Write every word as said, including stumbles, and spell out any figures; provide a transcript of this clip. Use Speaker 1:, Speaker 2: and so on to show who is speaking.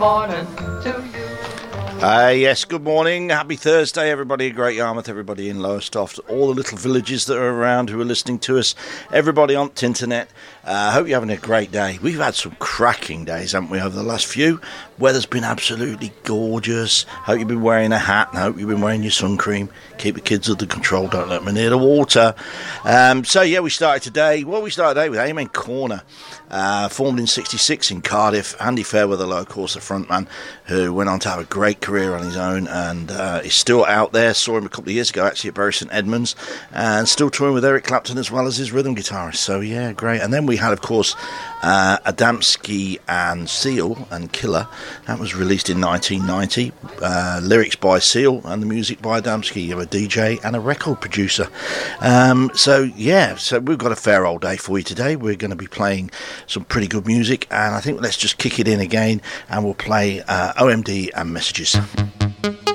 Speaker 1: Morning to you.
Speaker 2: Uh, yes, good morning. Happy Thursday, everybody in Great Yarmouth, everybody in Lowestoft, all the little villages that are around who are listening to us, everybody on the internet. I uh, hope you're having a great day. We've had some cracking days, haven't we, over the last few? Weather's been absolutely gorgeous. Hope you've been wearing a hat and hope you've been wearing your sun cream. Keep the kids under control, don't let them near the water. Um, so, yeah, we started today. Well, we started today with Amen Corner, uh, formed in sixty-six in Cardiff. Andy Fairweather, of course, the frontman, who went on to have a great career on his own and uh, is still out there. Saw him a couple of years ago, actually, at Bury St Edmunds, and still touring with Eric Clapton as well as his rhythm guitarist. So, yeah, great. And then we had, of course, uh, Adamski and Seal and Killer. That was released in nineteen ninety. Uh, lyrics by Seal and the music by Adamski. You have a D J and a record producer. Um, so, yeah, so we've got a fair old day for you today. We're going to be playing some pretty good music, and I think let's just kick it in again, and we'll play uh, O M D and Messages.